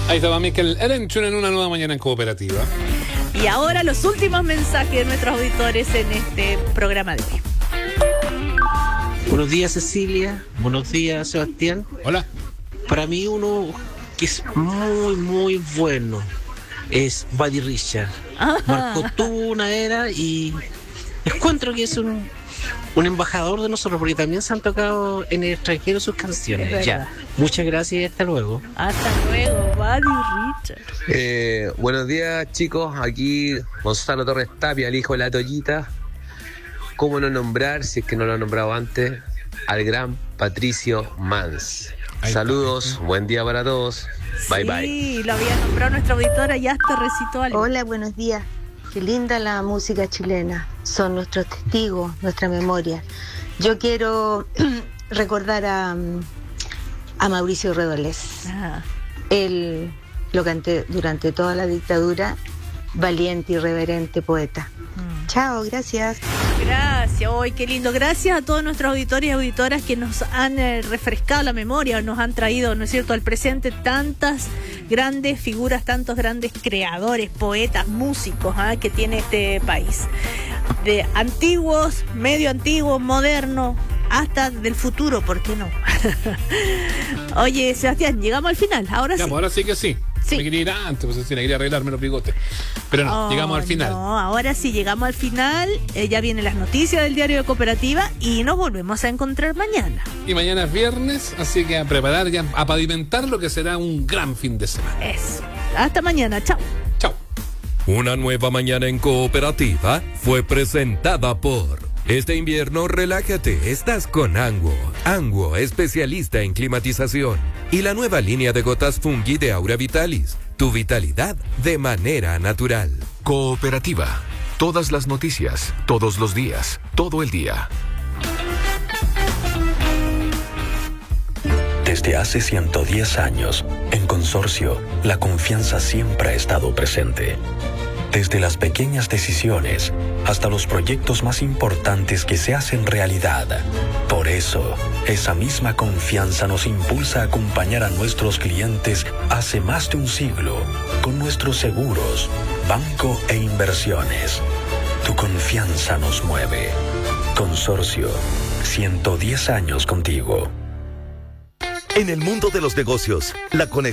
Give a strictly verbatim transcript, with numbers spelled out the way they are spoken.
Ahí estaba Michael Erenchun en una nueva mañana en Cooperativa. Y ahora los últimos mensajes de nuestros auditores en este programa de hoy. Buenos días, Cecilia. Buenos días, Sebastián. Hola. Para mí uno que es muy, muy bueno es Buddy Richard. Ajá. Marcó tuvo una era y encuentro que es un, un embajador de nosotros, porque también se han tocado en el extranjero sus canciones. Ya. Muchas gracias y hasta luego. Hasta luego, Buddy Richard. Eh, buenos días, chicos. Aquí Gonzalo Torres Tapia, el hijo de la Toyita. ¿Cómo no nombrar, si es que no lo he nombrado antes, al gran Patricio Mans? Ahí Saludos, está. buen día para todos. Bye, Sí, bye. Sí, lo había nombrado nuestra auditora y hasta recitó algo. Hola, buenos días. Qué linda la música chilena. Son nuestros testigos, nuestra memoria. Yo quiero recordar a, a Mauricio Redolés. Ah, Él lo canté durante toda la dictadura. Valiente, irreverente poeta. mm. Chao, gracias. Gracias, hoy qué lindo. Gracias a todos nuestros auditores y auditoras que nos han eh, refrescado la memoria, nos han traído, ¿no es cierto?, al presente tantas grandes figuras, tantos grandes creadores, poetas, músicos ¿ah? que tiene este país. De antiguos, medio antiguos, modernos, hasta del futuro, ¿por qué no? Oye, Sebastián, llegamos al final, ahora Ya, sí. pues ahora sí que sí. Sí. Me quería ir antes, pues si me quería arreglarme los bigotes. Pero no, Oh, llegamos al final. No, ahora sí llegamos al final. Eh, ya vienen las noticias del diario de Cooperativa y nos volvemos a encontrar mañana. Y mañana es viernes, así que a preparar ya, a pavimentar lo que será un gran fin de semana. Eso. Hasta mañana. Chao. Chao. Una nueva mañana en Cooperativa fue presentada por... Este invierno relájate, estás con Anguo. Anguo, especialista en climatización. Y la nueva línea de gotas Fungi de Aura Vitalis. Tu vitalidad de manera natural. Cooperativa. Todas las noticias, todos los días, todo el día. Desde hace ciento diez años, en Consorcio, la confianza siempre ha estado presente. Desde las pequeñas decisiones hasta los proyectos más importantes que se hacen realidad. Por eso, esa misma confianza nos impulsa a acompañar a nuestros clientes hace más de un siglo con nuestros seguros, banco e inversiones. Tu confianza nos mueve. Consorcio, ciento diez años contigo. En el mundo de los negocios, la conexión